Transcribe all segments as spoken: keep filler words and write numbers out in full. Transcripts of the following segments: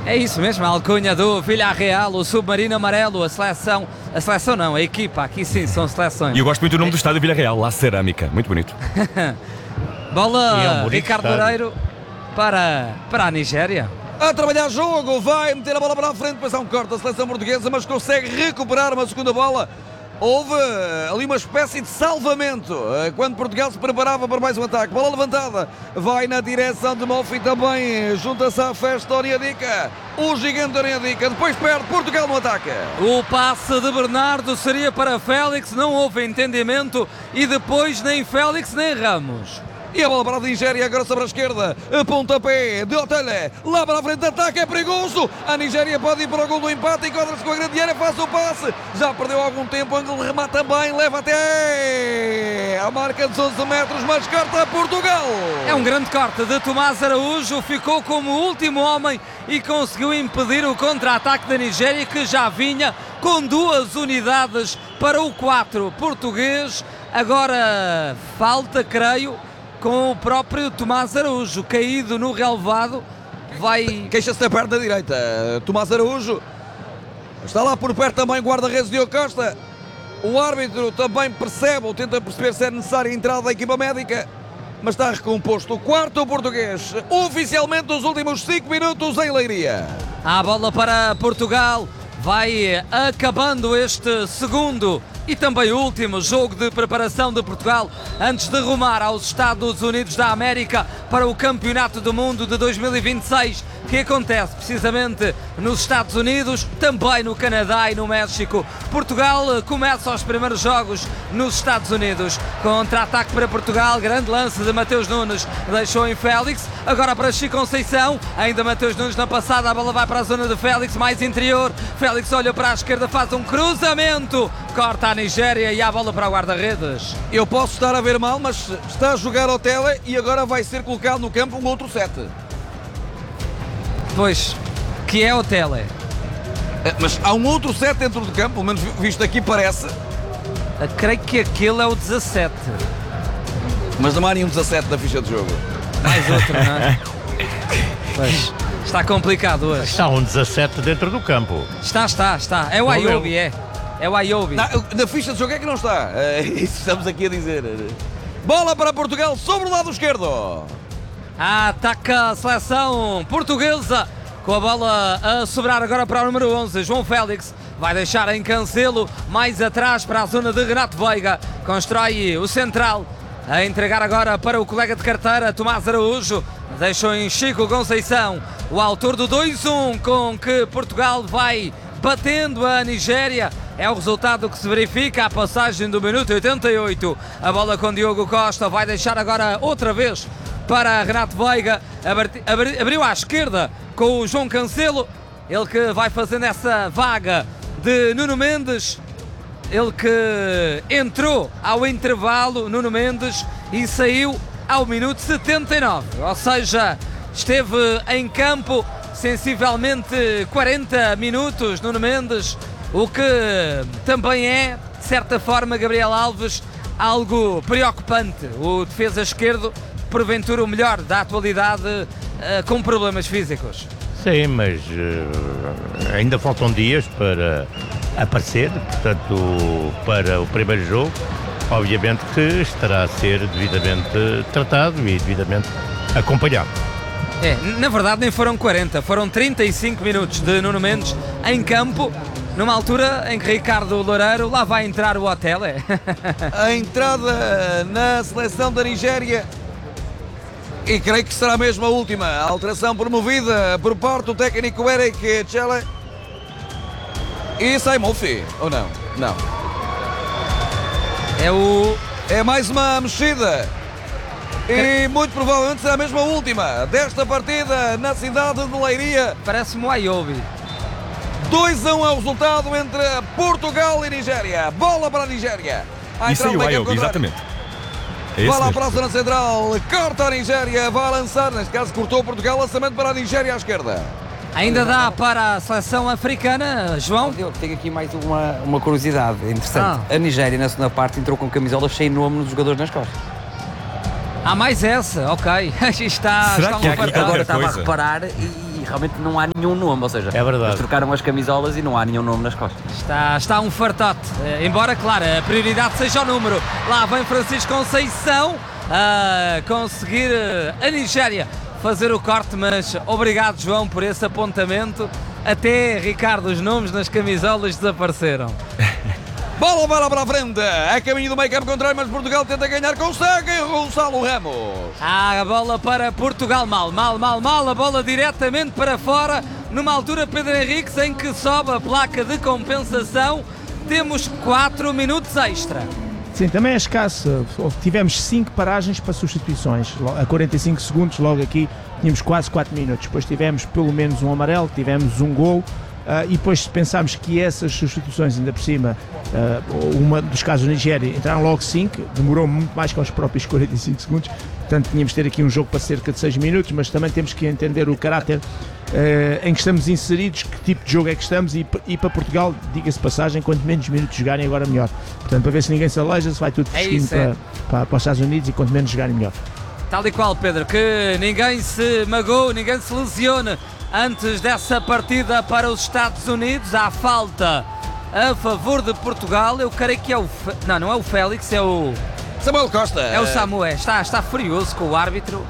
É isso mesmo, a alcunha do Villarreal, o submarino amarelo, a seleção, a seleção não, a equipa, aqui sim são seleções. E eu gosto muito do nome do estádio Villarreal, La Cerâmica, muito bonito. Bola, é um Ricardo estádio. Loureiro para, para a Nigéria. A trabalhar jogo, vai meter a bola para a frente, depois há um corte da seleção portuguesa, mas consegue recuperar uma segunda bola. Houve ali uma espécie de salvamento quando Portugal se preparava para mais um ataque. Bola levantada, vai na direção de Mofi também, junta-se à festa Onyedika, o gigante Onyedika, depois perde Portugal no ataque. O passe de Bernardo seria para Félix, não houve entendimento e depois nem Félix nem Ramos. E a bola para a Nigéria, agora sobre a esquerda. Pontapé de Otele. Lá para a frente, ataque é perigoso. A Nigéria pode ir para o gol do empate. Encontra-se com a grande área, faz o passe. Já perdeu algum tempo. Ângulo remata bem. Leva até a marca dos onze metros, mas corta Portugal. É um grande corte de Tomás Araújo. Ficou como o último homem e conseguiu impedir o contra-ataque da Nigéria, que já vinha com duas unidades para o quatro português. Agora falta, creio, com o próprio Tomás Araújo caído no relevado. Vai... Queixa-se da perna direita. Tomás Araújo está lá por perto também, guarda-redes Diogo Costa. O árbitro também percebe ou tenta perceber se é necessária a entrada da equipa médica, mas está recomposto. O quarto português, oficialmente nos últimos cinco minutos em Leiria. A bola para Portugal. Vai acabando este segundo e também o último jogo de preparação de Portugal antes de rumar aos Estados Unidos da América para o Campeonato do Mundo de dois mil e vinte e seis, que acontece precisamente nos Estados Unidos, também no Canadá e no México. Portugal começa os primeiros jogos nos Estados Unidos. Contra-ataque para Portugal, grande lance de Mateus Nunes, deixou em Félix, agora para Chico Conceição, ainda Mateus Nunes na passada, a bola vai para a zona de Félix, mais interior, Félix olha para a esquerda, faz um cruzamento, corta a Nigéria e a bola para o guarda-redes. Eu posso estar a ver mal, mas está a jogar ao tele e agora vai ser colocado no campo um outro sete. Pois, que é o tele. Mas há um outro sete dentro do campo, pelo menos visto aqui parece. Eu creio que aquele é o dezassete. Mas não há nenhum dezassete na ficha de jogo. Mais outro, não é? Pois, está complicado hoje. Está um dezassete dentro do campo. Está, está, está. É o Ayobi, é. É o Ayobi. Na, na ficha de jogo é que não está. É isso que estamos aqui a dizer. Bola para Portugal sobre o lado esquerdo. Ataca a seleção portuguesa com a bola a sobrar agora para o número onze, João Félix. Vai deixar em Cancelo, mais atrás para a zona de Renato Veiga. Constrói o central. A entregar agora para o colega de carteira, Tomás Araújo. Deixou em Chico Conceição, o autor do dois a um com que Portugal vai batendo a Nigéria. É o resultado que se verifica à passagem do minuto oitenta e oito. A bola com Diogo Costa, vai deixar agora outra vez para Renato Veiga. Abriu à esquerda com o João Cancelo. Ele que vai fazendo essa vaga de Nuno Mendes. Ele que entrou ao intervalo, Nuno Mendes, e saiu ao minuto setenta e nove. Ou seja, esteve em campo sensivelmente quarenta minutos, Nuno Mendes, o que também é, de certa forma, Gabriel Alves, algo preocupante. O defesa esquerdo, porventura o melhor da atualidade, com problemas físicos. Sim, mas uh, ainda faltam dias para aparecer, portanto, para o primeiro jogo, obviamente que estará a ser devidamente tratado e devidamente acompanhado. É, na verdade nem foram quarenta, foram trinta e cinco minutos de Nuno Mendes em campo, numa altura em que Ricardo Loureiro lá vai entrar o hotel. É. A entrada na seleção da Nigéria, e creio que será mesmo a última, a alteração promovida por parte do técnico Eric Chelle. E sai Mofi, ou não? Não. É o... É mais uma mexida. E muito provavelmente será mesmo a última desta partida na cidade de Leiria. Parece-me o Ayobi. dois a um é o resultado entre Portugal e Nigéria. Bola para a Nigéria. Isso aí o Ayobi, exatamente. É vai lá para a zona central, corta a Nigéria, vai lançar, neste caso cortou Portugal, lançamento para a Nigéria à esquerda. Ainda dá para a seleção africana, João? Eu tenho aqui mais uma, uma curiosidade interessante. Ah. A Nigéria, na segunda parte, entrou com camisolas sem nome nos jogadores nas costas. Há mais essa, ok. Está, Será está que há uma aqui fartada. Agora qualquer estava a coisa? reparar e, e realmente não há nenhum nome, ou seja, É verdade. eles trocaram as camisolas e não há nenhum nome nas costas. Está, está um fartote, Eh, embora, claro, a prioridade seja o número. Lá vem Francisco Conceição a conseguir eh, a Nigéria fazer o corte, mas obrigado, João, por esse apontamento. Até, Ricardo, os nomes nas camisolas desapareceram. Bola, bola para a frente. É caminho do meio campo contrário, mas Portugal tenta ganhar. Consegue Gonçalo Ramos. Ah, a bola para Portugal, mal, mal, mal, mal, a bola diretamente para fora, numa altura Pedro Henriques em que sobe a placa de compensação, temos quatro minutos extra. Sim, também é escasso. Tivemos cinco paragens para substituições. A quarenta e cinco segundos, logo aqui, tínhamos quase quatro minutos. Depois tivemos pelo menos um amarelo, tivemos um gol. Uh, e depois pensámos que essas substituições, ainda por cima, uh, uma dos casos da Nigéria, entraram logo cinco, demorou muito mais que aos próprios quarenta e cinco segundos, portanto tínhamos de ter aqui um jogo para cerca de seis minutos, mas também temos que entender o caráter uh, em que estamos inseridos, que tipo de jogo é que estamos, e, e para Portugal, diga-se passagem, quanto menos minutos jogarem agora melhor. Portanto, para ver se ninguém se aleija, se vai tudo É fresquinho isso, é. para, para, para os Estados Unidos, e quanto menos jogarem melhor. Tal e qual, Pedro, que ninguém se magoe, ninguém se lesione antes dessa partida para os Estados Unidos. Há falta a favor de Portugal. Eu creio que é o... Fe... Não, não é o Félix, é o... Samuel Costa. É o Samuel. Está, está furioso com o árbitro.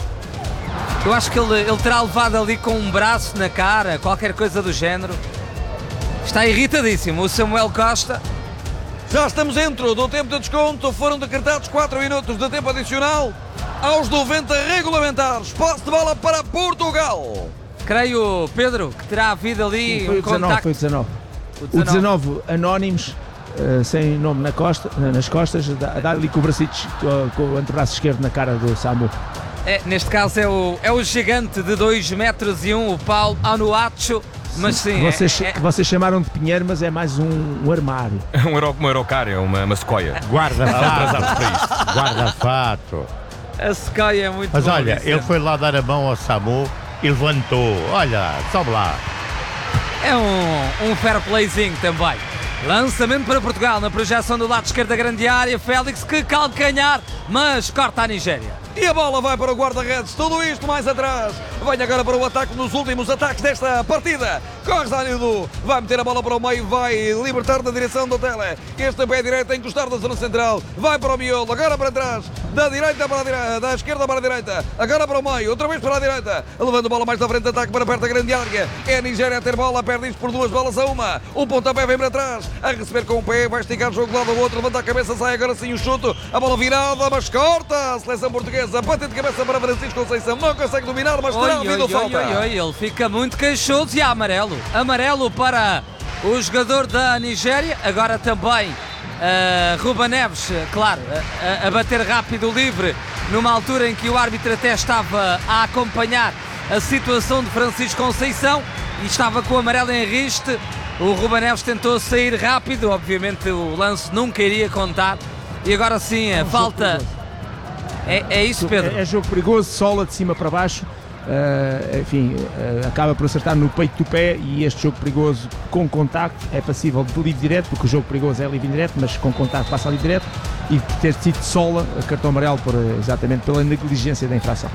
Eu acho que ele, ele terá levado ali com um braço na cara, qualquer coisa do género. Está irritadíssimo o Samuel Costa. Já estamos dentro do tempo de desconto. Foram decretados quatro minutos de tempo adicional aos noventa regulamentares. Posse de bola para Portugal. Creio, Pedro, que terá havido ali Sim, foi um o dezanove, contacto. foi o dezanove. O O dezanove anónimos, uh, sem nome na costa, nas costas, a dar ali com o bracito, uh, com o antebraço esquerdo na cara do Samu. É, neste caso é o, é o gigante de dois metros e um, o Paulo Anuacho. Mas sim, vocês, é, é, que vocês chamaram de Pinheiro, mas é mais um, um armário. Um, euro, um eurocário, uma, uma sequoia. Guarda-fato. Atrasados para isto. Guarda-fato. a Sequoia é muito Mas bom, olha, Vicente. ele foi lá dar a mão ao Samu e levantou. Olha, sobe lá. É um, um fair playzinho também. Lançamento para Portugal na projeção do lado esquerdo da grande área. Félix que calcanhar, mas corta a Nigéria. E a bola vai para o guarda-redes. Tudo isto mais atrás. Vem agora para o ataque nos últimos ataques desta partida. Corre Zanildo. Vai meter a bola para o meio. Vai libertar da direção do Tele. Este pé direito a encostar da zona central. Vai para o miolo. Agora para trás. Da direita para a direita. Da esquerda para a direita. Agora para o meio. Outra vez para a direita. Levando a bola mais da frente. Ataque para perto da grande área. É a Nigéria a ter bola. Perde isto por duas bolas a uma. O pontapé vem para trás. A receber com o pé. Vai esticar o jogo de lado ao outro. Levanta a cabeça. Sai agora sim o chute. A bola virada. Mas corta. A seleção portuguesa. Bate de cabeça para Francisco Conceição. Não consegue dominar. Mas terá Oi, havido oi, falta. oi, oi, oi, ele fica muito queixoso e há amarelo. Amarelo para o jogador da Nigéria. Agora também uh, Ruben Neves, claro, a, a bater rápido livre numa altura em que o árbitro até estava a acompanhar a situação de Francisco Conceição e estava com o amarelo em riste. O Ruben Neves tentou sair rápido, obviamente o lance nunca iria contar. E agora sim, a falta... É, é isso, Pedro? É, é jogo perigoso, sola de cima para baixo. Uh, enfim, uh, acaba por acertar no peito do pé, e este jogo perigoso com contacto é passível de livre direto, porque o jogo perigoso é livre direto, mas com contacto passa livre direto, e por ter sido sola, cartão amarelo por, exatamente pela negligência da infração.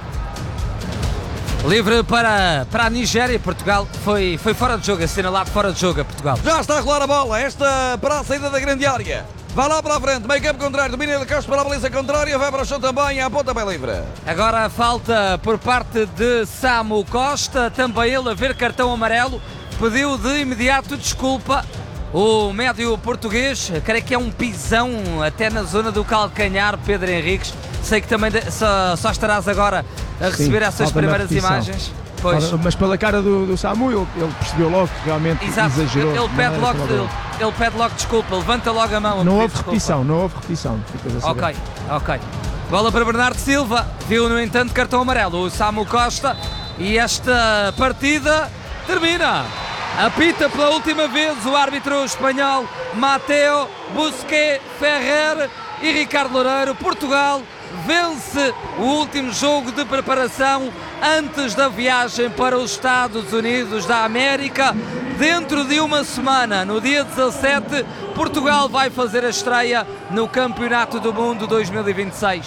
Livre para, para a Nigéria. Portugal foi, foi fora de jogo, assinalado fora de jogo a Portugal. Já está a rolar a bola. Esta para a saída da grande área. Vai lá para a frente, meio campo contrário, domina ele Castro para a baliza contrária, vai para o chão também, a ponta bem livre. Agora a falta por parte de Samu Costa, também ele a ver cartão amarelo, pediu de imediato desculpa. O médio português, creio que é um pisão até na zona do calcanhar, Pedro Henriques. Sei que também de, só, só estarás agora a receber Sim, essas falta na primeiras repetição. imagens. Pois. Mas pela cara do, do Samu, ele, ele percebeu logo que realmente Exato, exagerou. ele, ele, de pede maneira logo, que ele, ele pede logo desculpa, levanta logo a mão. a Não pedir houve desculpa. repetição, não houve repetição. Ficas a saber. Ok, ok. Bola para Bernardo Silva, viu no entanto cartão amarelo o Samu Costa, e esta partida termina. Apita pela última vez o árbitro espanhol Mateo Busquets Ferrer e Ricardo Loureiro. Portugal vence o último jogo de preparação antes da viagem para os Estados Unidos da América. Dentro de uma semana, no dia dezassete, Portugal vai fazer a estreia no Campeonato do Mundo dois mil e vinte e seis.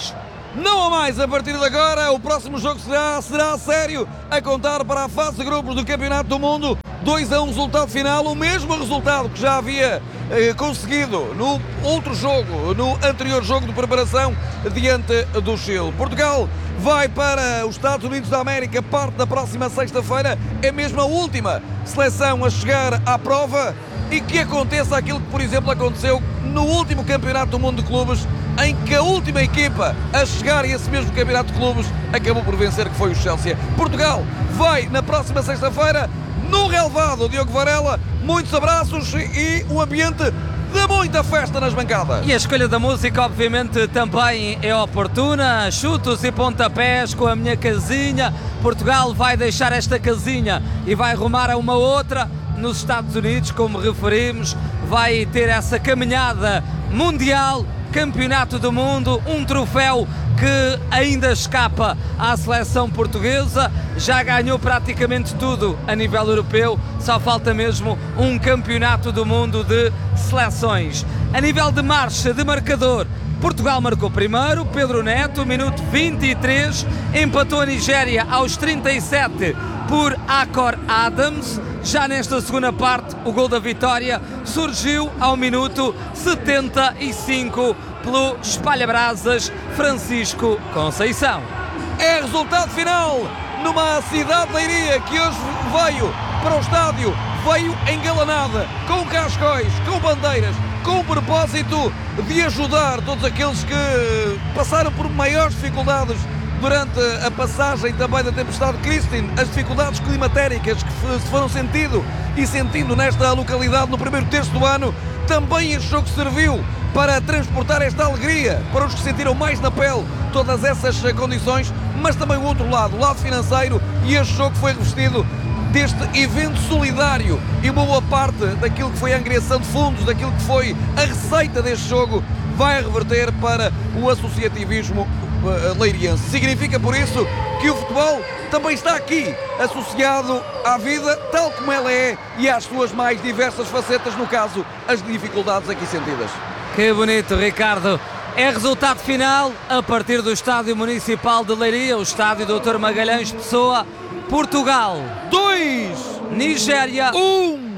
Não há mais a partir de agora. O próximo jogo será, será a sério, a contar para a fase de grupos do Campeonato do Mundo. dois a um resultado final, o mesmo resultado que já havia eh, conseguido no outro jogo, no anterior jogo de preparação diante do Chile. Portugal vai para os Estados Unidos da América, parte da próxima sexta-feira, é mesmo a última seleção a chegar à prova, e que aconteça aquilo que, por exemplo, aconteceu no último Campeonato do Mundo de Clubes, em que a última equipa a chegar a esse mesmo Campeonato de Clubes acabou por vencer, que foi o Chelsea. Portugal vai na próxima sexta-feira no relevado. Diogo Varela, muitos abraços e um ambiente de muita festa nas bancadas. E a escolha da música, obviamente, também é oportuna. Chutos e pontapés com a minha casinha. Portugal vai deixar esta casinha e vai rumar a uma outra nos Estados Unidos, como referimos. Vai ter essa caminhada mundial, Campeonato do Mundo, um troféu que ainda escapa à seleção portuguesa. Já ganhou praticamente tudo a nível europeu, só falta mesmo um Campeonato do Mundo de seleções. A nível de marcha, de marcador, Portugal marcou primeiro, Pedro Neto, minuto vinte e três, empatou a Nigéria aos trinta e sete por Akor Adams. Já nesta segunda parte, o gol da vitória surgiu ao minuto setenta e cinco pelo espalha-brasas Francisco Conceição. É resultado final numa cidade de Leiria que hoje veio para o estádio, veio engalanada, com cascóis, com bandeiras, com o propósito de ajudar todos aqueles que passaram por maiores dificuldades durante a passagem também da tempestade Kristin, as dificuldades climatéricas que se foram sentindo e sentindo nesta localidade no primeiro terço do ano. Também este jogo serviu para transportar esta alegria para os que sentiram mais na pele todas essas condições, mas também o outro lado, o lado financeiro, e este jogo foi revestido deste evento solidário, e uma boa parte daquilo que foi a angriação de fundos, daquilo que foi a receita deste jogo, vai reverter para o associativismo leiriense. Significa por isso que o futebol também está aqui, associado à vida tal como ela é e às suas mais diversas facetas, no caso, as dificuldades aqui sentidas. Que bonito, Ricardo. É resultado final a partir do Estádio Municipal de Leiria, o Estádio doutor Magalhães Pessoa. Portugal dois, Nigéria um.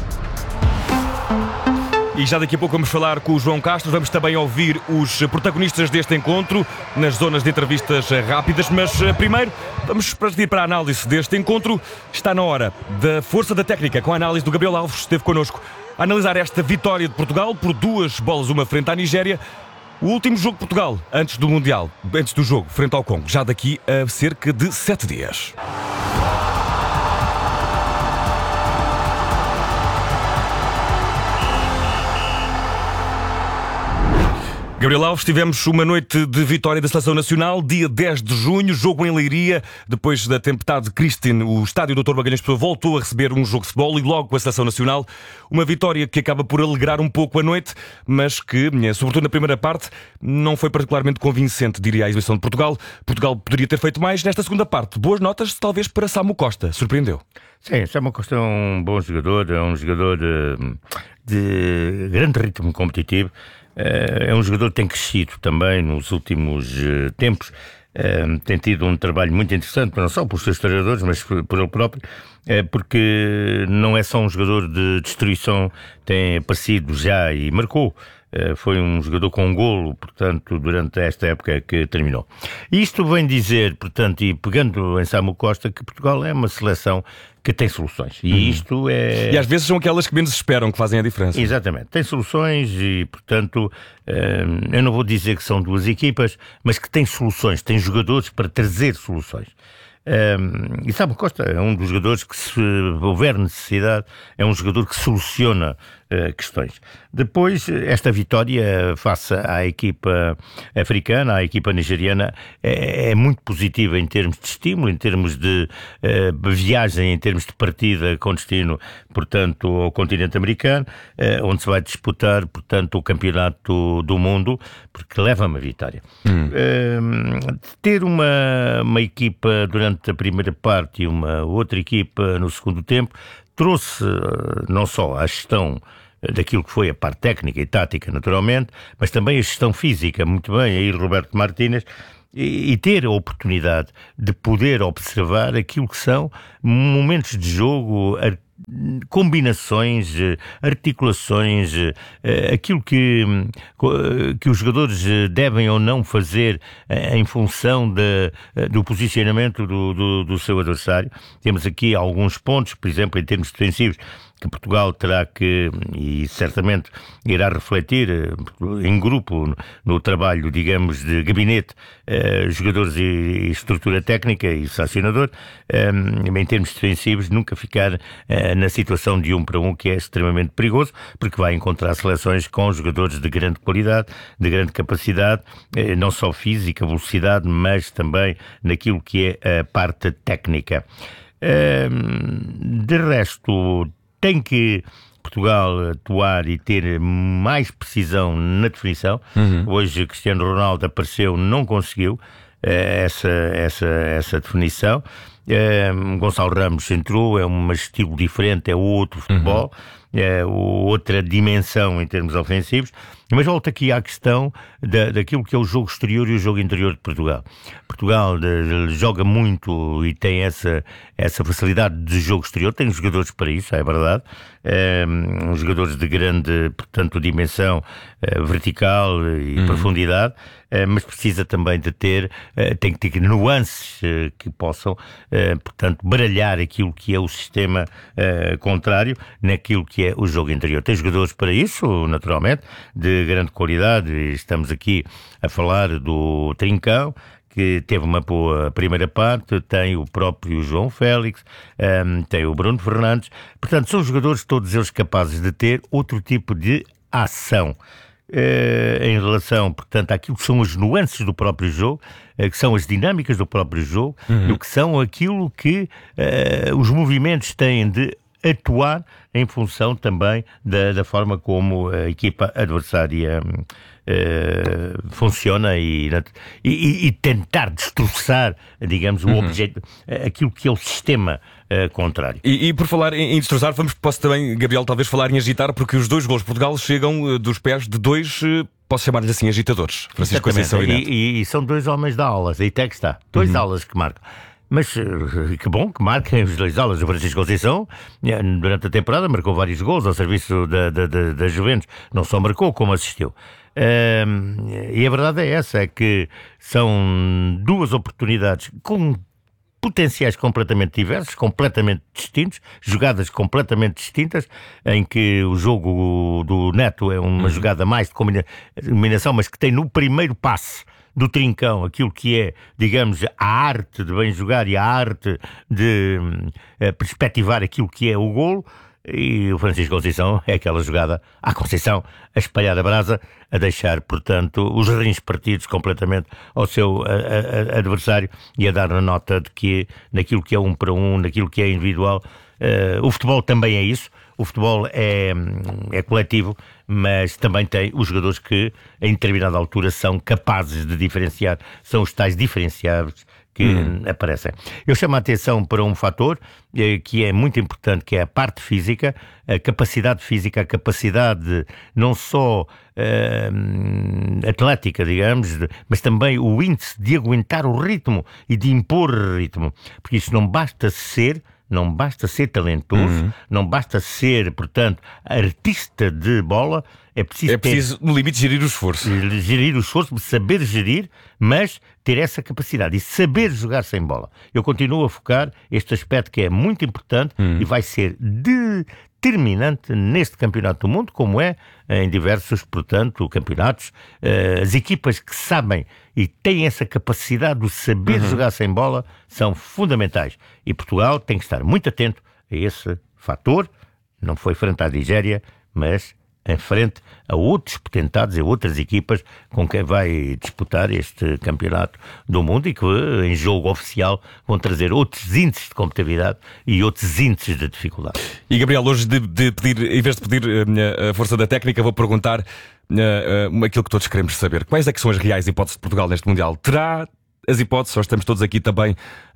E já daqui a pouco vamos falar com o João Castro. Vamos também ouvir os protagonistas deste encontro nas zonas de entrevistas rápidas. Mas primeiro vamos partir para a análise deste encontro. Está na hora da força da técnica, com a análise do Gabriel Alves, que esteve connosco a analisar esta vitória de Portugal por duas bolas uma frente à Nigéria. O último jogo de Portugal antes do Mundial, antes do jogo frente ao Congo, já daqui a cerca de sete dias. Gabriel Alves, tivemos uma noite de vitória da Seleção Nacional, dia dez de junho, jogo em Leiria. Depois da tempestade Kristin, o estádio doutor Magalhães Pessoa voltou a receber um jogo de futebol e logo com a Seleção Nacional. Uma vitória que acaba por alegrar um pouco a noite, mas que, sobretudo na primeira parte, não foi particularmente convincente, diria a exibição de Portugal. Portugal poderia ter feito mais. Nesta segunda parte, boas notas, talvez para Samu Costa. Surpreendeu? Sim, Samu Costa é um bom jogador, é um jogador de, de grande ritmo competitivo. É um jogador que tem crescido também nos últimos uh, tempos, uh, tem tido um trabalho muito interessante, não só pelos seus treinadores, mas por ele próprio, uh, porque não é só um jogador de destruição, tem aparecido já e marcou. Uh, foi um jogador com um golo, portanto, durante esta época que terminou. E isto vem dizer, portanto, e pegando em Samu Costa, que Portugal é uma seleção que tem soluções. E uhum. isto é... E às vezes são aquelas que menos esperam que fazem a diferença. Exatamente. Tem soluções e, portanto, eu não vou dizer que são duas equipas, mas que têm soluções, têm jogadores para trazer soluções. Um, e Samu Costa é um dos jogadores que, se houver necessidade, é um jogador que soluciona uh, questões. Depois, esta vitória face à equipa africana, à equipa nigeriana, é, é muito positiva em termos de estímulo, em termos de uh, viagem, em termos de partida com destino, portanto, ao continente americano, uh, onde se vai disputar, portanto, o campeonato do mundo, porque leva uma vitória. Hum. Uh, ter uma, uma equipa durante a primeira parte e uma outra equipa no segundo tempo trouxe não só a gestão daquilo que foi a parte técnica e tática, naturalmente, mas também a gestão física, muito bem, aí Roberto Martínez, e, e ter a oportunidade de poder observar aquilo que são momentos de jogo, combinações, articulações, aquilo que, que os jogadores devem ou não fazer em função de, do posicionamento do, do, do seu adversário. Temos aqui alguns pontos, por exemplo, em termos defensivos, que Portugal terá que, e certamente irá refletir em grupo no, no trabalho, digamos, de gabinete, eh, jogadores e, e estrutura técnica e sancionador, eh, em termos defensivos, nunca ficar eh, na situação de um para um, que é extremamente perigoso, porque vai encontrar seleções com jogadores de grande qualidade, de grande capacidade, eh, não só física, velocidade, mas também naquilo que é a parte técnica. Eh, de resto, tem que Portugal atuar e ter mais precisão na definição. Uhum. Hoje Cristiano Ronaldo apareceu, não conseguiu eh, essa, essa, essa definição. Eh, Gonçalo Ramos entrou, é um estilo diferente, é outro futebol, uhum. é outra dimensão em termos ofensivos. Mas volto aqui à questão da, daquilo que é o jogo exterior e o jogo interior de Portugal. Portugal de, joga muito e tem essa, essa facilidade de jogo exterior, tem jogadores para isso, é verdade, é, um, jogadores de grande, portanto, dimensão é, vertical e uhum. profundidade, é, mas precisa também de ter, é, tem que ter nuances é, que possam, é, portanto, baralhar aquilo que é o sistema é, contrário naquilo que é o jogo interior. Tem jogadores para isso, naturalmente, de grande qualidade. Estamos aqui a falar do Trincão, que teve uma boa primeira parte, tem o próprio João Félix, um, tem o Bruno Fernandes. Portanto, são jogadores todos eles capazes de ter outro tipo de ação. Uh, em relação, portanto, àquilo que são as nuances do próprio jogo, uh, que são as dinâmicas do próprio jogo, uhum. do que são aquilo que uh, os movimentos têm de atuar em função também da, da forma como a equipa adversária uh, funciona e, e, e tentar destroçar, digamos, o uhum. objeto, aquilo que é o sistema uh, contrário. E, e por falar em, em destroçar, vamos, posso também, Gabriel, talvez falar em agitar, porque os dois gols de Portugal chegam uh, dos pés de dois, uh, posso chamar-lhes assim, agitadores. Francisco Conceição e Neto. E, e são dois homens da aulas, aí até que está. Dois uhum. aulas que marcam. Mas que bom que marquem os dois aulas. O Francisco Conceição, durante a temporada, marcou vários gols ao serviço da, da, da, da Juventus. Não só marcou, como assistiu. Um, e a verdade é essa, é que são duas oportunidades com potenciais completamente diversos, completamente distintos, jogadas completamente distintas, em que o jogo do Neto é uma uhum. jogada mais de combinação, mas que tem no primeiro passe do Trincão aquilo que é, digamos, a arte de bem jogar e a arte de uh, perspectivar aquilo que é o golo. E o Francisco Conceição é aquela jogada à Conceição, a espalhar a brasa, a deixar, portanto, os rins partidos completamente ao seu a, a, adversário e a dar a nota de que naquilo que é um para um, naquilo que é individual, uh, o futebol também é isso. O futebol é, é coletivo, mas também tem os jogadores que, em determinada altura, são capazes de diferenciar, são os tais diferenciados que hum. aparecem. Eu chamo a atenção para um fator eh, que é muito importante, que é a parte física, a capacidade física, a capacidade não só eh, atlética, digamos, de, mas também o índice de aguentar o ritmo e de impor ritmo, porque isso não basta ser Não basta ser talentoso, uhum. não basta ser, portanto, artista de bola, é preciso, é preciso ter, no limite, gerir o esforço. Gerir o esforço, saber gerir, mas ter essa capacidade e saber jogar sem bola. Eu continuo a focar este aspecto que é muito importante uhum. e vai ser determinante neste Campeonato do Mundo, como é em diversos, portanto, campeonatos. As equipas que sabem e têm essa capacidade de saber uhum. jogar sem bola são fundamentais. E Portugal tem que estar muito atento a esse fator. Não foi frente à Nigéria, mas em frente a outros potentados e outras equipas com quem vai disputar este Campeonato do Mundo e que em jogo oficial vão trazer outros índices de competitividade e outros índices de dificuldade. E Gabriel, hoje de, de pedir, em vez de pedir uh, a força da técnica, vou perguntar uh, uh, aquilo que todos queremos saber. Quais é que são as reais hipóteses de Portugal neste Mundial? Terá as hipóteses, ou estamos todos aqui também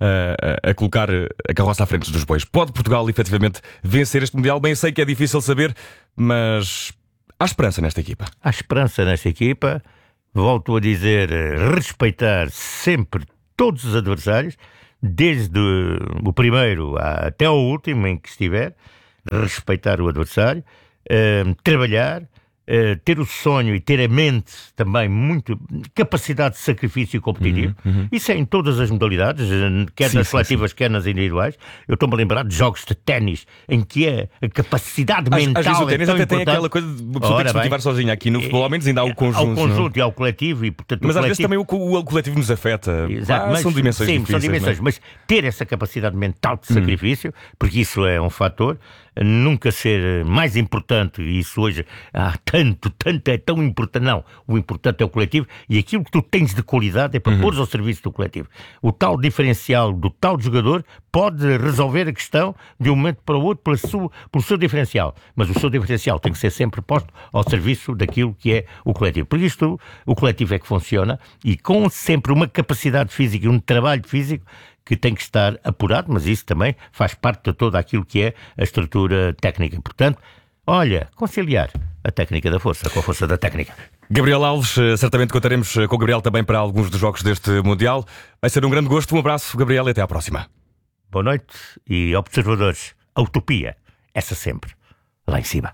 uh, a colocar a carroça à frente dos bois? Pode Portugal efetivamente vencer este Mundial? Bem, sei que é difícil saber, mas há esperança nesta equipa. Há esperança nesta equipa volto a dizer, respeitar sempre todos os adversários, desde o primeiro até ao último em que estiver, respeitar o adversário, uh, trabalhar, uh, ter o sonho e ter a mente também muito, capacidade de sacrifício competitivo. Uhum, uhum. Isso é em todas as modalidades, quer sim, nas seletivas, sim, sim. quer nas individuais. Eu estou-me a lembrar de jogos de ténis em que é a capacidade às, mental. Às vezes o ténis é até importante. tem aquela coisa de uma pessoa ter que se motivar sozinha. Aqui no futebol, ao menos, ainda há o conjunto. Há o conjunto não? e há o coletivo. E, portanto, mas o às coletivo... vezes também o, o, o coletivo nos afeta. Exato, ah, mas, são dimensões sim, difíceis. são dimensões, não? Mas ter essa capacidade mental de sacrifício, hum. porque isso é um fator, nunca ser mais importante, e isso hoje há tanto, tanto, é tão importante. Não, o importante é o coletivo, e aquilo que tu tens de qualidade é para uhum. pôr ao serviço do coletivo. O tal diferencial do tal jogador pode resolver a questão de um momento para o outro pelo seu, pelo seu diferencial, mas o seu diferencial tem que ser sempre posto ao serviço daquilo que é o coletivo. Por isto, o coletivo é que funciona, e com sempre uma capacidade física e um trabalho físico que tem que estar apurado, mas isso também faz parte de todo aquilo que é a estrutura técnica. Portanto, olha, conciliar a técnica da força com a força da técnica. Gabriel Alves, certamente contaremos com o Gabriel também para alguns dos jogos deste Mundial. Vai ser um grande gosto, um abraço, Gabriel, e até à próxima. Boa noite, e observadores, a utopia, essa sempre, lá em cima.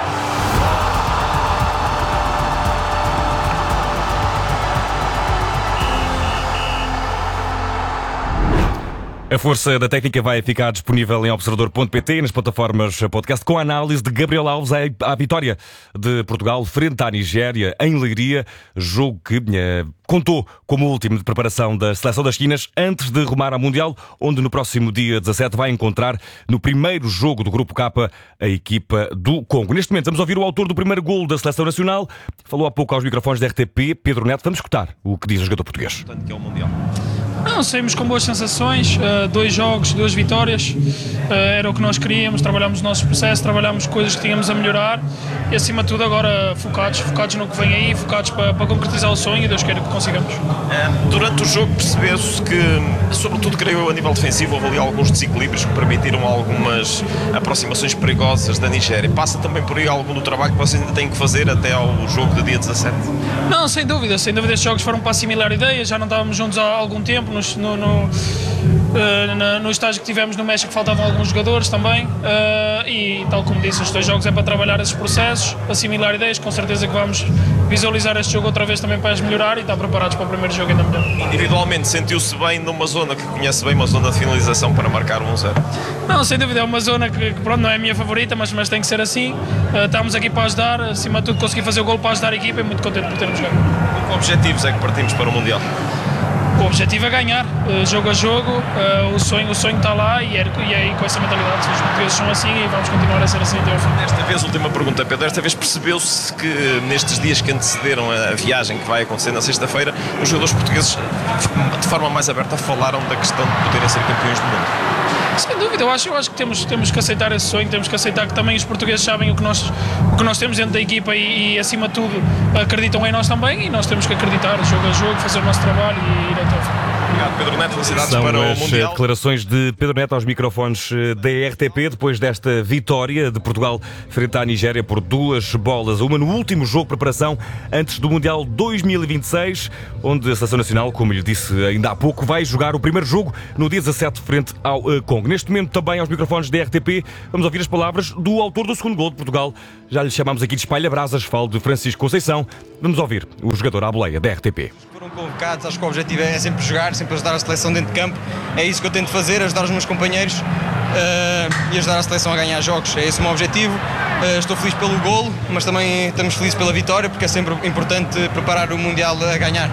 A força da técnica vai ficar disponível em observador ponto pt, nas plataformas podcast, com a análise de Gabriel Alves à vitória de Portugal frente à Nigéria em Leiria, jogo que eh, contou como último de preparação da Seleção das Quinas antes de rumar ao Mundial, onde no próximo dia dezassete vai encontrar no primeiro jogo do Grupo K a equipa do Congo. Neste momento vamos ouvir o autor do primeiro golo da Seleção Nacional. Falou há pouco aos microfones da R T P, Pedro Neto. Vamos escutar o que diz o jogador português. Que é o Mundial. Não, saímos com boas sensações, uh, dois jogos, duas vitórias, uh, era o que nós queríamos, trabalhámos o nosso processo, trabalhámos coisas que tínhamos a melhorar e acima de tudo agora focados, focados no que vem aí, focados para, para concretizar o sonho e Deus queira que consigamos. Uh, durante o jogo percebeu-se que, sobretudo creio eu a nível defensivo, houve ali alguns desequilíbrios que permitiram algumas aproximações perigosas da Nigéria. Passa também por aí algum do trabalho que vocês ainda têm que fazer até ao jogo do dia dezassete? Não, sem dúvida, sem dúvida estes jogos foram para assimilar ideias, já não estávamos juntos há algum tempo. No, no, uh, no estágio que tivemos no México faltavam alguns jogadores também uh, e tal como disse, os dois jogos é para trabalhar esses processos, assimilar ideias, com certeza que vamos visualizar este jogo outra vez também para as melhorar e estar preparados para o primeiro jogo ainda melhor. Individualmente sentiu-se bem numa zona que conhece bem, uma zona de finalização para marcar um zero? Não, sem dúvida, é uma zona que, que pronto, não é a minha favorita, mas, mas tem que ser assim. Uh, estamos aqui para ajudar, acima de tudo conseguir fazer o gol para ajudar a equipa e muito contente por termos jogado. Que objetivos é que partimos para o Mundial? O objetivo é ganhar, uh, jogo a jogo, uh, o sonho o sonho está lá e é, e é com essa mentalidade, os portugueses são assim e vamos continuar a ser assim até ao fim. Desta vez, última pergunta, Pedro, desta vez percebeu-se que nestes dias que antecederam a viagem que vai acontecer na sexta-feira, os jogadores portugueses de forma mais aberta falaram da questão de poderem ser campeões do mundo. Sem dúvida, eu acho, eu acho que temos, temos que aceitar esse sonho, temos que aceitar que também os portugueses sabem o que nós, o que nós temos dentro da equipa e, e acima de tudo acreditam em nós também e nós temos que acreditar, jogo a jogo, fazer o nosso trabalho e ir até ao fim. Obrigado, Pedro Neto. Felicidades São para o as Mundial. Declarações de Pedro Neto aos microfones da R T P depois desta vitória de Portugal frente à Nigéria por duas bolas a uma no último jogo de preparação antes do Mundial dois mil e vinte e seis, onde a Seleção Nacional, como lhe disse ainda há pouco, vai jogar o primeiro jogo no dia dezassete frente ao Congo. Neste momento também aos microfones da R T P vamos ouvir as palavras do autor do segundo gol de Portugal. Já lhe chamamos aqui de espalha-brasas, falo de Francisco Conceição. Vamos ouvir o jogador à boleia da R T P. Foram convocados, acho que o objetivo é sempre jogar, sempre ajudar a seleção dentro de campo. É isso que eu tento fazer, ajudar os meus companheiros uh, e ajudar a seleção a ganhar jogos. É esse o meu objetivo. Uh, estou feliz pelo golo, mas também estamos felizes pela vitória, porque é sempre importante preparar o Mundial a ganhar.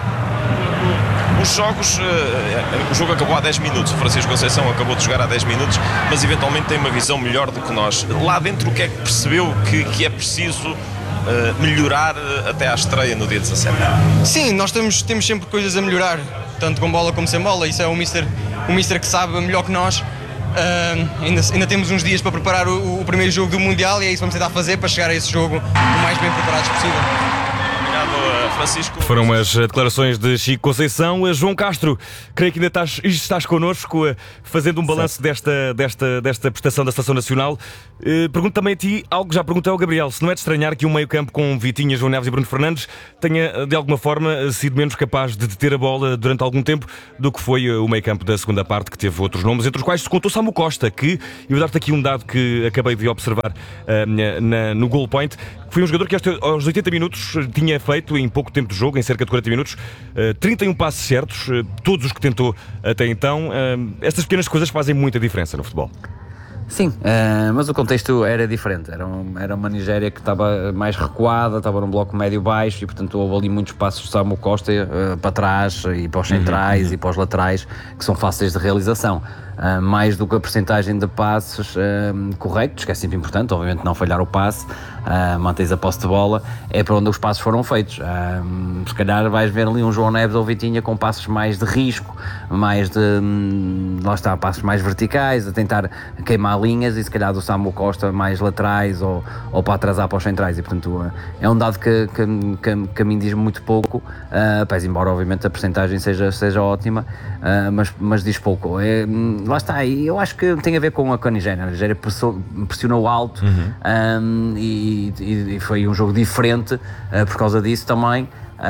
Os jogos, uh, o jogo acabou há dez minutos, o Francisco Conceição acabou de jogar há dez minutos, mas eventualmente tem uma visão melhor do que nós. Lá dentro, o que é que percebeu que, que é preciso Uh, melhorar uh, até à estreia no dia dezassete? Sim, nós temos, temos sempre coisas a melhorar, tanto com bola como sem bola. Isso é o Mister, o Mister que sabe melhor que nós. Uh, ainda, ainda temos uns dias para preparar o, o primeiro jogo do Mundial e é isso que vamos tentar fazer para chegar a esse jogo o mais bem preparados possível. Obrigado. obrigado, Francisco. Foram as declarações de Chico Conceição. João Castro, creio que ainda estás, estás connosco, fazendo um balanço desta, desta, desta prestação da Seleção Nacional. Pergunto também a ti algo que já perguntei ao Gabriel. Se não é de estranhar que um meio-campo com Vitinha, João Neves e Bruno Fernandes tenha, de alguma forma, sido menos capaz de deter a bola durante algum tempo do que foi o meio-campo da segunda parte, que teve outros nomes, entre os quais se contou Samu Costa, que, e vou dar-te aqui um dado que acabei de observar uh, na, no goal point, que foi um jogador que aos oitenta minutos tinha feito, em pouco tempo de jogo, em cerca de quarenta minutos, uh, trinta e um passes certos, uh, todos os que tentou até então. Uh, estas pequenas coisas fazem muita diferença no futebol. Sim, uh, mas o contexto era diferente, era, um, era uma Nigéria que estava mais recuada, estava num bloco médio-baixo e portanto houve ali muitos passos de Samu Costa uh, para trás e para os centrais uhum. e para os laterais que são fáceis de realização. Uh, mais do que a percentagem de passes uh, corretos, que é sempre importante, obviamente não falhar o passe, uh, mantens a posse de bola, é para onde os passos foram feitos. Uh, se calhar vais ver ali um João Neves ou Vitinha com passos mais de risco, mais de, um, lá está, passos mais verticais, a tentar queimar linhas, e se calhar do Samu Costa mais laterais ou, ou para atrasar para os centrais, e portanto uh, é um dado que, que, que, que a mim diz muito pouco, uh, pois, embora obviamente a percentagem seja, seja ótima, uh, mas, mas diz pouco. É, lá está, e eu acho que tem a ver com a, com a Nigéria. A Nigéria pressionou alto uhum. um, e, e foi um jogo diferente uh, por causa disso também.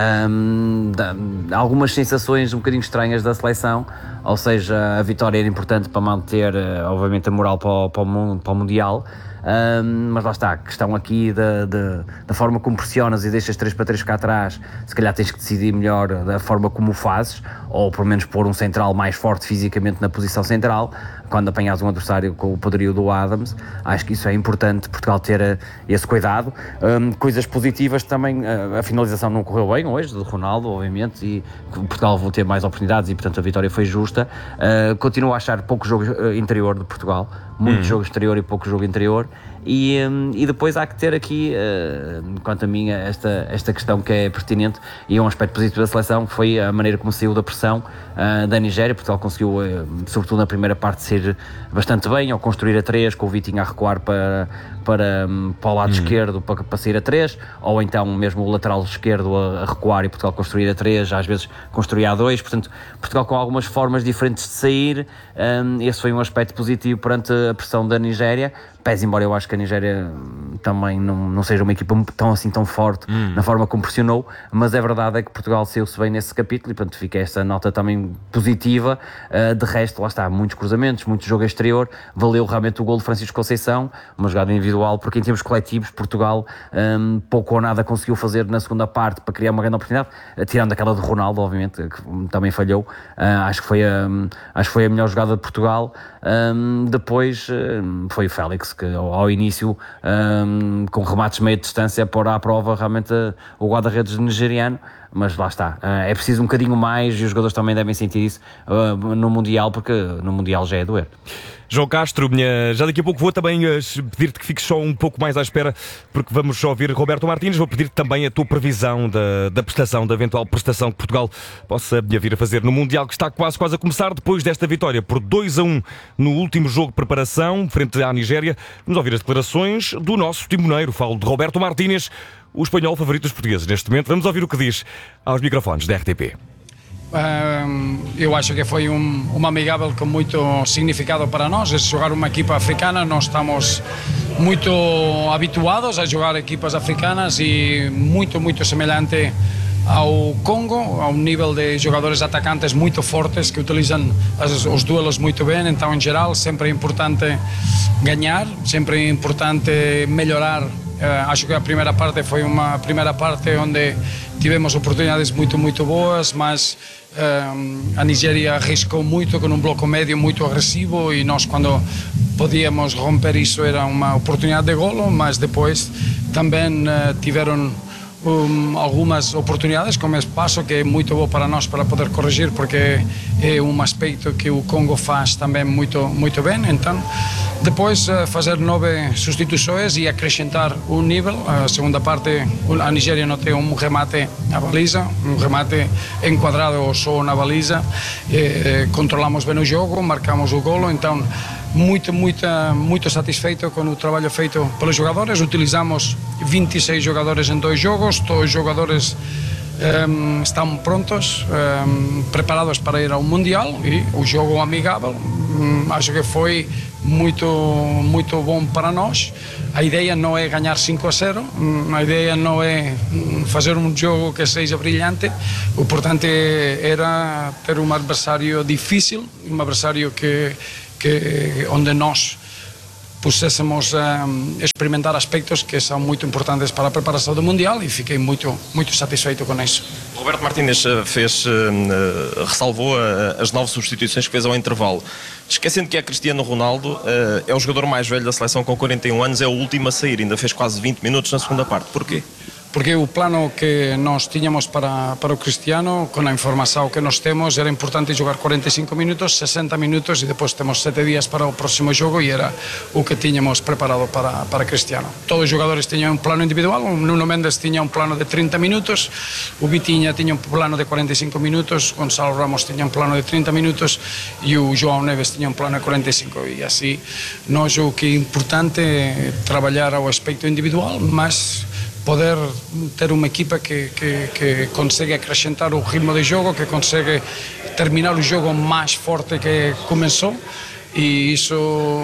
Um, da, algumas sensações um bocadinho estranhas da seleção, ou seja, a vitória era importante para manter, uh, obviamente, a moral para o, para o, mundo, para o Mundial. Um, mas lá está, a questão aqui da, da, da forma como pressionas e deixas três para três cá atrás, se calhar tens que decidir melhor da forma como o fazes, ou pelo menos pôr um central mais forte fisicamente na posição central, quando apanhas um adversário com o poderio do Adams. Acho que isso é importante, Portugal ter esse cuidado. Um, coisas positivas também, a, a finalização não correu bem hoje, do Ronaldo, obviamente, e Portugal vou ter mais oportunidades e portanto a vitória foi justa. Uh, continuo a achar pouco jogo uh, interior de Portugal, muito uhum. jogo exterior e pouco jogo interior. E, um, e depois há que ter aqui, uh, quanto a mim, esta, esta questão que é pertinente e é um aspecto positivo da seleção, que foi a maneira como saiu da pressão uh, da Nigéria. Portugal conseguiu, uh, sobretudo na primeira parte, ser bastante bem ao construir a três, com o Vitinho a recuar para, para, um, para o lado hum. esquerdo para, para sair a três, ou então mesmo o lateral esquerdo a, a recuar e Portugal construir a três, às vezes construir a dois. Portanto, Portugal com algumas formas diferentes de sair, um, esse foi um aspecto positivo perante a pressão da Nigéria. Pese embora eu acho que a Nigéria também não, não seja uma equipa tão assim tão forte hum. na forma como pressionou, mas é verdade é que Portugal saiu-se bem nesse capítulo e portanto fica essa nota também positiva. Uh, de resto, lá está, muitos cruzamentos, muito jogo exterior, valeu realmente o gol de Francisco Conceição, uma jogada individual, porque em termos coletivos Portugal um, pouco ou nada conseguiu fazer na segunda parte para criar uma grande oportunidade, uh, tirando aquela de Ronaldo, obviamente, que também falhou. Uh, acho, que foi a, um, acho que foi a melhor jogada de Portugal. Um, depois um, foi o Félix, que ao, ao início, um, com remates meia distância, pôr à prova realmente uh, o guarda-redes nigeriano, mas lá está, uh, é preciso um bocadinho mais e os jogadores também devem sentir isso uh, no Mundial, porque no Mundial já é doer. João Castro, já daqui a pouco vou também pedir-te que fiques só um pouco mais à espera, porque vamos ouvir Roberto Martínez. Vou pedir-te também a tua previsão da, da prestação, da eventual prestação que Portugal possa vir a fazer no Mundial, que está quase, quase a começar, depois desta vitória por dois a um no último jogo de preparação, frente à Nigéria. Vamos ouvir as declarações do nosso timoneiro, falo de Roberto Martínez, o espanhol favorito dos portugueses neste momento. Vamos ouvir o que diz aos microfones da R T P. Um, eu acho que foi um, uma amigável com muito significado para nós. É jogar uma equipa africana, nós estamos muito habituados a jogar equipas africanas e muito, muito semelhante ao Congo, a um nível de jogadores atacantes muito fortes que utilizam as, os duelos muito bem. Então, em geral, sempre é importante ganhar, sempre é importante melhorar. Uh, acho que a primeira parte foi uma primeira parte onde tivemos oportunidades muito, muito boas, mas uh, a Nigéria arriscou muito com um bloco médio muito agressivo e nós, quando podíamos romper isso, era uma oportunidade de golo, mas depois também uh, tiveram Um, algumas oportunidades com espaço que é muito bom para nós para poder corrigir, porque é um aspecto que o Congo faz também muito, muito bem. Então depois uh, fazer nove substituições e acrescentar um nível. A segunda parte a Nigéria não tem um remate na baliza, um remate enquadrado só na baliza. Eh, controlamos bem o jogo, marcamos o golo, então muito, muito, muito satisfeito com o trabalho feito pelos jogadores. Utilizamos vinte e seis jogadores em dois jogos, todos os jogadores um, estão prontos, um, preparados para ir ao Mundial, e o jogo amigável um, acho que foi muito, muito bom para nós. A ideia não é ganhar cinco a zero, a ideia não é fazer um jogo que seja brilhante, o importante era ter um adversário difícil, um adversário que, que onde nós puséssemos a experimentar aspectos que são muito importantes para a preparação do Mundial, e fiquei muito, muito satisfeito com isso. Roberto Martínez fez, ressalvou as nove substituições que fez ao intervalo. Esquecendo que é Cristiano Ronaldo, é o jogador mais velho da seleção com quarenta e um anos, é o último a sair, ainda fez quase vinte minutos na segunda parte. Porquê? Porque o plano que nós tínhamos para, para o Cristiano, com a informação que nós temos, era importante jogar quarenta e cinco minutos, sessenta minutos, e depois temos sete dias para o próximo jogo, e era o que tínhamos preparado para, para Cristiano. Todos os jogadores tinham um plano individual. O Nuno Mendes tinha um plano de trinta minutos, o Vitinha tinha um plano de quarenta e cinco minutos, Gonçalo Ramos tinha um plano de trinta minutos e o João Neves tinha um plano de quarenta e cinco. E assim, nós o que é importante é trabalhar ao aspecto individual, mas poder ter uma equipa que, que, que consegue acrescentar o ritmo de jogo, que consegue terminar o jogo mais forte que começou, e isso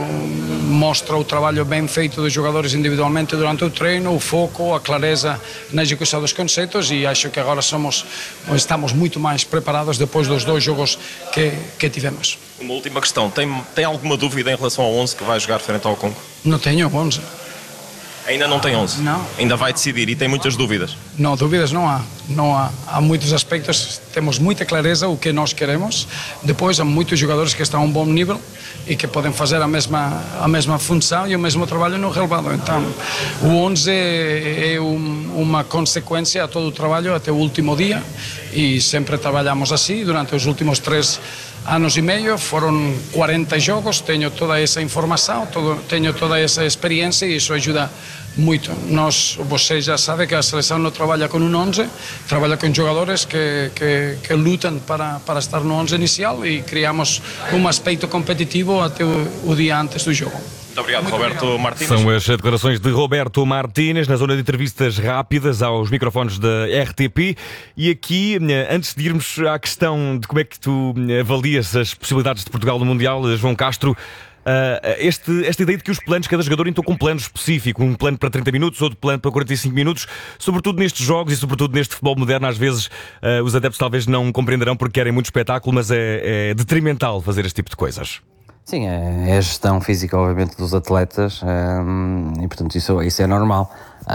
mostra o trabalho bem feito dos jogadores individualmente durante o treino, o foco, a clareza na execução dos conceitos, e acho que agora somos, estamos muito mais preparados depois dos dois jogos que, que tivemos. Uma última questão, tem, tem alguma dúvida em relação ao onze que vai jogar frente ao Congo? Não tenho onze. Ainda não tem onze? Não. Ainda vai decidir e tem muitas dúvidas? Não, dúvidas não há. Não há. Há muitos aspectos, temos muita clareza o que nós queremos. Depois há muitos jogadores que estão a um bom nível e que podem fazer a mesma, a mesma função e o mesmo trabalho no relevado. Então, o onze é, é um, uma consequência a todo o trabalho até o último dia, e sempre trabalhamos assim durante os últimos três anos e meio. Foram quarenta jogos, tenho toda essa informação, todo, tenho toda essa experiência, e isso ajuda muito. Nós, vocês já sabem que a seleção não trabalha com um onze, trabalha com jogadores que, que, que lutam para, para estar no onze inicial, e criamos um aspecto competitivo até o, o dia antes do jogo. Muito obrigado, Muito Roberto obrigado. Martínez. São as declarações de Roberto Martínez na zona de entrevistas rápidas aos microfones da R T P. E aqui, antes de irmos à questão de como é que tu avalias as possibilidades de Portugal no Mundial, João Castro, este, esta ideia de que os planos, cada jogador entrou com um plano específico, um plano para trinta minutos, outro plano para quarenta e cinco minutos, sobretudo nestes jogos e sobretudo neste futebol moderno, às vezes os adeptos talvez não compreenderão porque querem muito espetáculo, mas é, é detrimental fazer este tipo de coisas. Sim, é, é a gestão física, obviamente, dos atletas, um, e portanto isso, isso é normal.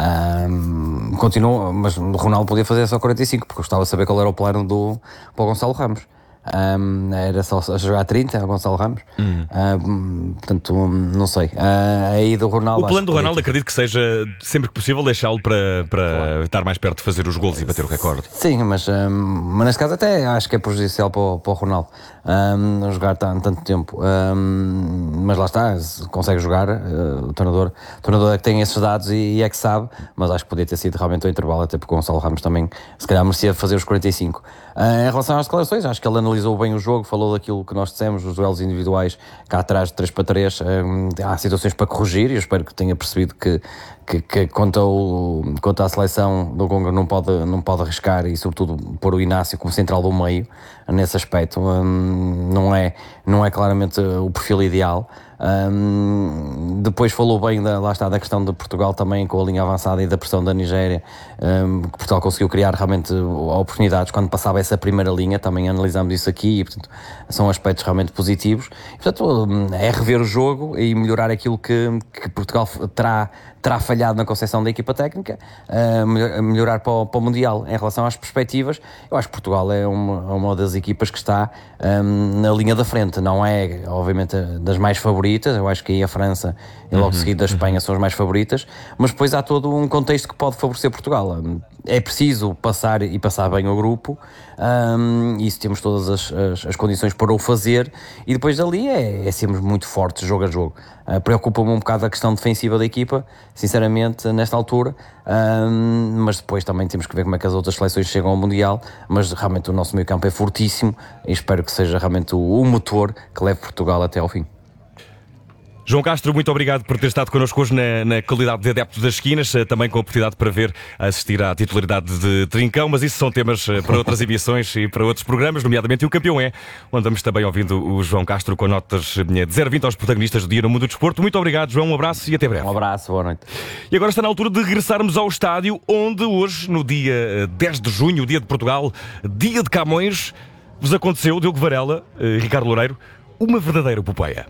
Um, continua, mas o Ronaldo podia fazer só quarenta e cinco, porque eu gostava de saber qual era o plano do, para o Gonçalo Ramos. Um, era só jogar trinta, o Gonçalo Ramos. Hum. Um, portanto, não sei. Uh, aí do Ronaldo. O plano do Ronaldo, acredito que seja sempre que possível deixá-lo para, para claro. estar mais perto de fazer os golos e bater o recorde. Sim, mas, um, mas nesse caso até acho que é prejudicial para o, para o Ronaldo um, jogar há tanto tempo. Um, mas lá está, consegue jogar. Uh, o treinador, o treinador é que tem esses dados e, e é que sabe. Mas acho que podia ter sido realmente o intervalo, até porque o Gonçalo Ramos também se calhar merecia fazer os quarenta e cinco. Uh, em relação às declarações, acho que ele analisou bem o jogo, falou daquilo que nós dissemos, os duelos individuais cá atrás de três para três, um, há situações para corrigir, e eu espero que tenha percebido que, que, que quanto, ao, quanto à seleção do Congo não pode, não pode arriscar, e sobretudo pôr o Inácio como central do meio nesse aspecto. Um, não, é, não é claramente o perfil ideal. Um, depois falou bem da, lá está, da questão de Portugal também, com a linha avançada e da pressão da Nigéria, um, que Portugal conseguiu criar realmente oportunidades quando passava essa primeira linha. Também analisámos isso aqui, e portanto são aspectos realmente positivos, e, portanto é rever o jogo e melhorar aquilo que, que Portugal terá, terá falhado na concepção da equipa técnica, uh, melhorar para o, para o Mundial. Em relação às perspectivas, eu acho que Portugal é uma, uma das equipas que está um, na linha da frente, não é obviamente das mais favoritas. Eu acho que aí a França e logo uhum, seguida a Espanha uhum. são as mais favoritas, mas depois há todo um contexto que pode favorecer Portugal. É preciso passar e passar bem o grupo, um, e isso temos todas as, as, as condições para o fazer, e depois dali é, é sermos muito fortes jogo a jogo. Uh, preocupa-me um bocado a questão defensiva da equipa, sinceramente, nesta altura, um, mas depois também temos que ver como é que as outras seleções chegam ao Mundial. Mas realmente o nosso meio campo é fortíssimo, e espero que seja realmente o, o motor que leve Portugal até ao fim. João Castro, muito obrigado por ter estado connosco hoje na, na qualidade de adepto das esquinas, também com a oportunidade para ver, assistir à titularidade de Trincão, mas isso são temas para outras emissões e para outros programas, nomeadamente o Campeão é, onde vamos também ouvindo o João Castro com notas de zero a vinte aos protagonistas do Dia no Mundo do Desporto. Muito obrigado, João, um abraço e até breve. Um abraço, boa noite. E agora está na altura de regressarmos ao estádio, onde hoje, no dia dez de junho, dia de Portugal, dia de Camões, vos aconteceu, Diogo Varela, eh, Ricardo Loureiro, uma verdadeira epopeia.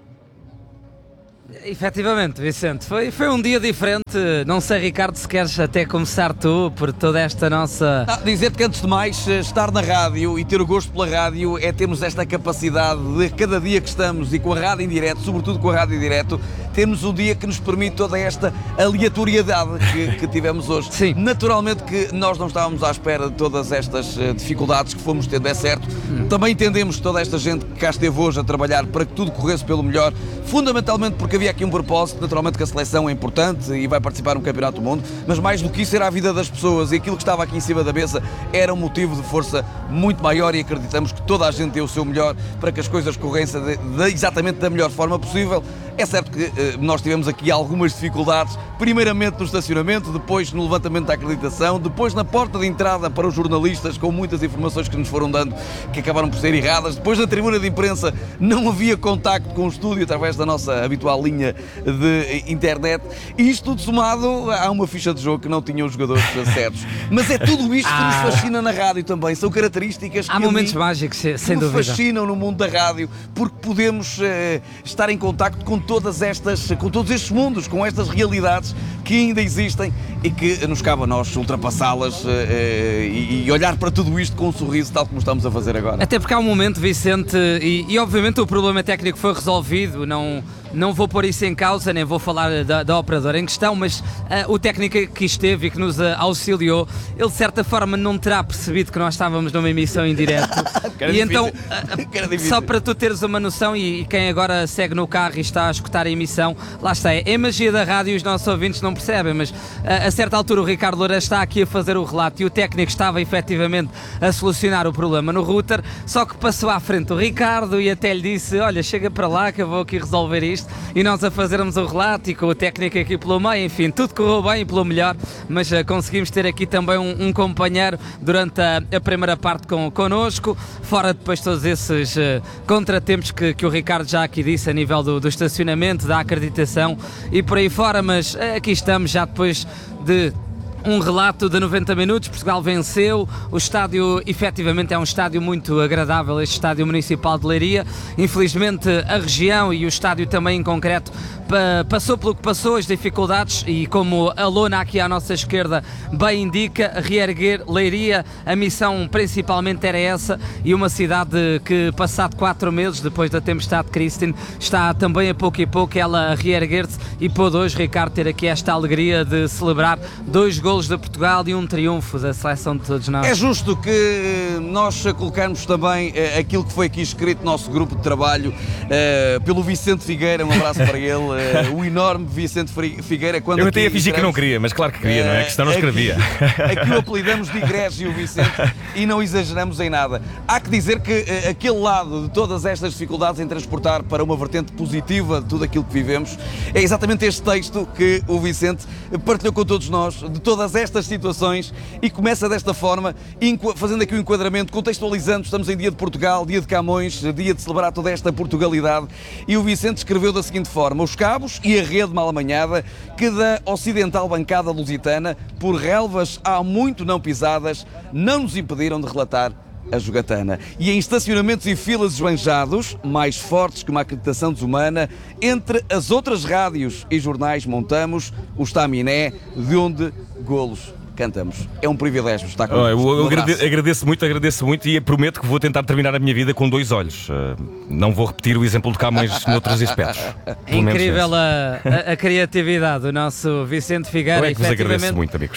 Efetivamente, Vicente, foi, foi um dia diferente. Não sei, Ricardo, se queres até começar tu por toda esta nossa... Ah, dizer-te que antes de mais, estar na rádio e ter o gosto pela rádio é termos esta capacidade de cada dia que estamos e com a rádio em direto, sobretudo com a rádio em direto, termos um dia que nos permite toda esta aleatoriedade que, que tivemos hoje. Sim. Naturalmente que nós não estávamos à espera de todas estas uh, dificuldades que fomos tendo, é certo. Hum. Também entendemos toda esta gente que cá esteve hoje a trabalhar para que tudo corresse pelo melhor, fundamentalmente porque havia aqui um propósito, naturalmente que a seleção é importante e vai participar no Campeonato do Mundo, mas mais do que isso era a vida das pessoas e aquilo que estava aqui em cima da mesa era um motivo de força muito maior e acreditamos que toda a gente deu o seu melhor para que as coisas corressem de, de, exatamente da melhor forma possível. É certo que eh, nós tivemos aqui algumas dificuldades, primeiramente no estacionamento, depois no levantamento da acreditação, depois na porta de entrada para os jornalistas, com muitas informações que nos foram dando que acabaram por ser erradas, depois na tribuna de imprensa não havia contacto com o estúdio através da nossa habitual linha de internet, e isto tudo somado há uma ficha de jogo que não tinham os jogadores certos. Mas é tudo isto que nos fascina na rádio também, são características que há momentos mágicos, sem nos dúvida, fascinam no mundo da rádio, porque podemos eh, estar em contacto com todas estas, com todos estes mundos, com estas realidades que ainda existem e que nos cabe a nós ultrapassá-las eh, e, e olhar para tudo isto com um sorriso, tal como estamos a fazer agora. Até porque há um momento, Vicente, e, e obviamente o problema técnico foi resolvido, não, não vou pôr isso em causa, nem vou falar da, da operadora em questão, mas uh, o técnico que esteve e que nos uh, auxiliou, ele de certa forma não terá percebido que nós estávamos numa emissão em direto. E então, uh, só para tu teres uma noção, e, e quem agora segue no carro e está a escutar a emissão, lá está, é a magia da rádio e os nossos ouvintes não percebem, mas uh, a certa altura o Ricardo Loureiro está aqui a fazer o relato e o técnico estava efetivamente a solucionar o problema no router, só que passou à frente o Ricardo e até lhe disse, olha, chega para lá que eu vou aqui resolver isto, e nós a fazermos o relato e com o técnico aqui pelo meio, enfim, tudo correu bem e pelo melhor, mas uh, conseguimos ter aqui também um, um companheiro durante a, a primeira parte com, connosco, fora depois todos esses uh, contratempos que, que o Ricardo já aqui disse a nível do, do estacionamento, da acreditação e por aí fora, mas uh, aqui estamos já depois de um relato de noventa minutos, Portugal venceu, o estádio efetivamente é um estádio muito agradável, este estádio municipal de Leiria, infelizmente a região e o estádio também em concreto passou pelo que passou, as dificuldades, e como a lona aqui à nossa esquerda bem indica, reerguer Leiria, a missão principalmente era essa, e uma cidade que passado quatro meses depois da tempestade Christine está também a pouco e pouco ela a reerguer-se e pôde hoje, Ricardo, ter aqui esta alegria de celebrar dois golos de Portugal e um triunfo da seleção de todos nós. É justo que nós colocarmos também uh, aquilo que foi aqui escrito no nosso grupo de trabalho uh, pelo Vicente Figueira, um abraço para ele, uh, o enorme Vicente Figueira. Quando eu até ia fingir que não queria, mas claro que queria, uh, não é? Que senão não escrevia. Aqui, aqui o apelidamos de Egrégio Vicente e não exageramos em nada. Há que dizer que uh, aquele lado de todas estas dificuldades em transportar para uma vertente positiva de tudo aquilo que vivemos, é exatamente este texto que o Vicente partilhou com todos nós, de todas estas situações, e começa desta forma, fazendo aqui o enquadramento, contextualizando, estamos em dia de Portugal, dia de Camões, dia de celebrar toda esta Portugalidade, e o Vicente escreveu da seguinte forma: os cabos e a rede mal amanhada que da ocidental bancada lusitana, por relvas há muito não pisadas, não nos impediram de relatar a jogatana. E em estacionamentos e filas esbanjados, mais fortes que uma acreditação desumana, entre as outras rádios e jornais montamos o estaminé de onde golos cantamos. É um privilégio estar com oh, Eu, eu um agradeço, agradeço muito, agradeço muito e prometo que vou tentar terminar a minha vida com dois olhos. Uh, não vou repetir o exemplo de Camões noutros aspectos. É incrível a, a, a criatividade do nosso Vicente Figueira. Eu é que vos agradeço muito, amigos.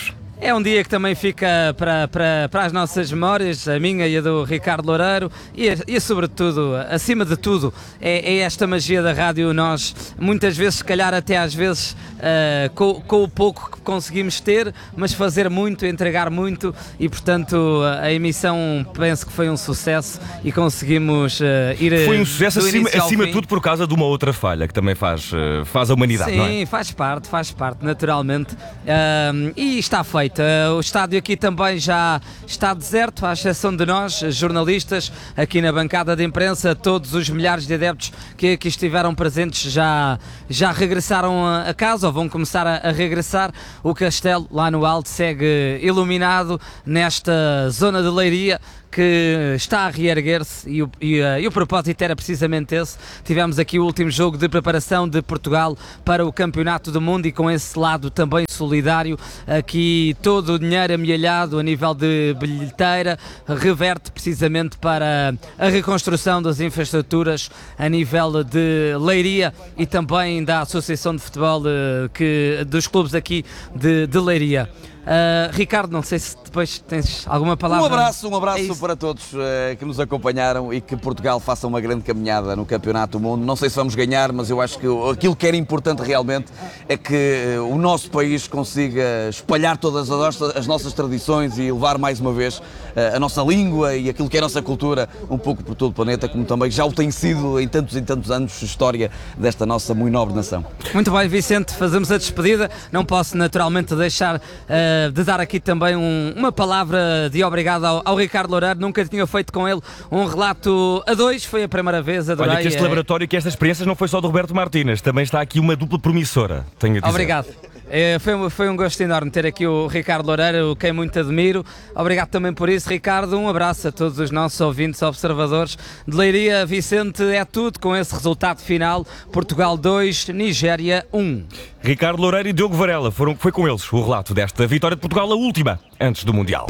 É um dia que também fica para, para, para as nossas memórias, a minha e a do Ricardo Loureiro, e, e sobretudo, acima de tudo, é, é esta magia da rádio. Nós, muitas vezes, se calhar até às vezes, uh, com, com o pouco que conseguimos ter, mas fazer muito, entregar muito, e portanto a emissão penso que foi um sucesso e conseguimos uh, ir. Foi um sucesso acima, acima de tudo por causa de uma outra falha que também faz, uh, faz a humanidade, Sim, não é? Sim, faz parte, faz parte, naturalmente. Uh, e está feito. Uh, o estádio aqui também já está deserto, à exceção de nós, jornalistas, aqui na bancada de imprensa. Todos os milhares de adeptos que aqui estiveram presentes já, já regressaram a, a casa, ou vão começar a, a regressar. O castelo lá no alto segue iluminado nesta zona de Leiria, que está a reerguer-se, e o, e, uh, e o propósito era precisamente esse. Tivemos aqui o último jogo de preparação de Portugal para o Campeonato do Mundo, e com esse lado também solidário, aqui todo o dinheiro amealhado a nível de bilheteira reverte precisamente para a reconstrução das infraestruturas a nível de Leiria e também da Associação de Futebol uh, que, dos clubes aqui de, de Leiria. Uh, Ricardo, não sei se depois tens alguma palavra. Um abraço, um abraço é para todos uh, que nos acompanharam, e que Portugal faça uma grande caminhada no Campeonato do Mundo. Não sei se vamos ganhar, mas eu acho que aquilo que era importante realmente é que uh, o nosso país consiga espalhar todas as nossas, as nossas tradições e levar mais uma vez uh, a nossa língua e aquilo que é a nossa cultura um pouco por todo o planeta, como também já o tem sido em tantos e tantos anos de história desta nossa muito nobre nação. Muito bem, Vicente, fazemos a despedida. Não posso naturalmente deixar uh, de dar aqui também um, uma palavra de obrigado ao, ao Ricardo Loureiro. Nunca tinha feito com ele um relato a dois, foi a primeira vez, adorei. Olha que este laboratório, que estas experiências não foi só do Roberto Martínez, também está aqui uma dupla promissora, tenho a dizer. Obrigado. É, foi, foi um gosto enorme ter aqui o Ricardo Loureiro, quem muito admiro. Obrigado também por isso, Ricardo. Um abraço a todos os nossos ouvintes, observadores de Leiria. Vicente, é tudo com esse resultado final. Portugal dois, Nigéria um. Ricardo Loureiro e Diogo Varela, foram, foi com eles o relato desta vitória de Portugal, a última antes do Mundial.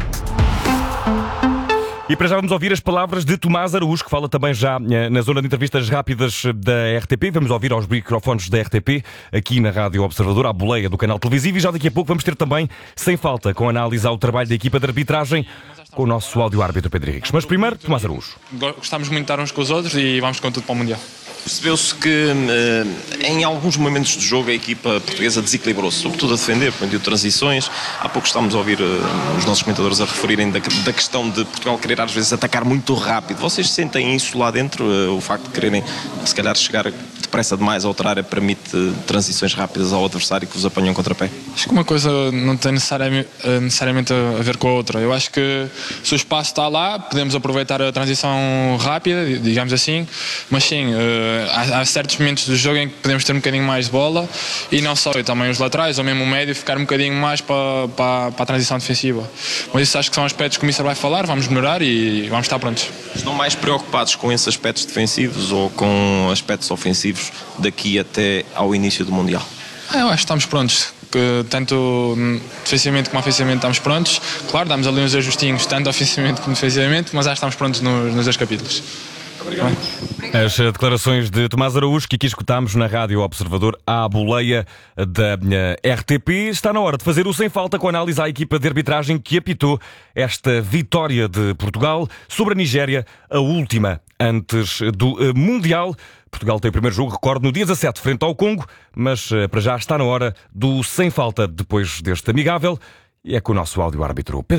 E para já vamos ouvir as palavras de Tomás Araújo, que fala também já na zona de entrevistas rápidas da R T P. Vamos ouvir aos microfones da R T P, aqui na Rádio Observador, à boleia do canal televisivo. E já daqui a pouco vamos ter também, sem falta, com análise ao trabalho da equipa de arbitragem, com o nosso áudio-árbitro Pedro Henriques. Mas primeiro, Tomás Araújo. Gostamos muito de estar uns com os outros e vamos com tudo para o Mundial. Percebeu-se que em alguns momentos do jogo a equipa portuguesa desequilibrou-se, sobretudo a defender, permitiu transições. Há pouco estávamos a ouvir os nossos comentadores a referirem da, da questão de Portugal querer às vezes atacar muito rápido. Vocês sentem isso lá dentro? O facto de quererem, se calhar, chegar depressa demais à outra área permite transições rápidas ao adversário que vos apanham contra-pé? Acho que uma coisa não tem necessariamente, necessariamente a ver com a outra. Eu acho que se o espaço está lá, podemos aproveitar a transição rápida, digamos assim, mas sim, há, há certos momentos do jogo em que podemos ter um bocadinho mais de bola, e não só, e também os laterais, ou mesmo o médio, ficar um bocadinho mais para, para, para a transição defensiva. Mas isso acho que são aspectos que o Mister vai falar, vamos melhorar e vamos estar prontos. Estão mais preocupados com esses aspectos defensivos ou com aspectos ofensivos daqui até ao início do Mundial? Ah, eu acho que estamos prontos. Que tanto defensivamente como ofensivamente estamos prontos. Claro, damos ali uns ajustinhos, tanto ofensivamente como defensivamente, mas acho que estamos prontos nos, nos dois capítulos. Obrigado. As declarações de Tomás Araújo, que aqui escutámos na Rádio Observador, à boleia da R T P. Está na hora de fazer o Sem Falta, com análise à equipa de arbitragem que apitou esta vitória de Portugal sobre a Nigéria, a última antes do Mundial. Portugal tem o primeiro jogo, recordo, no dia dezassete, frente ao Congo, mas para já está na hora do Sem Falta, depois deste amigável, e é com o nosso áudio-árbitro Pedro